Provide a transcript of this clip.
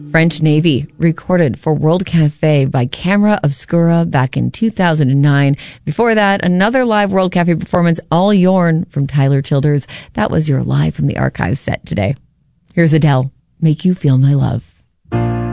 French Navy, recorded for World Cafe by Camera Obscura back in 2009. Before that, another live World Cafe performance, All Yourn from Tyler Childers. That was your Live from the Archives set today. Here's Adele, Make You Feel My Love.